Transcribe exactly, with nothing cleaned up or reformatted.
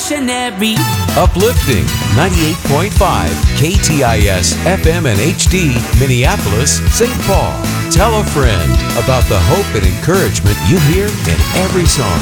revolutionary. Uplifting ninety-eight point five K T I S F M and H D, Minneapolis, Saint Paul. Tell a friend about the hope and encouragement you hear in every song.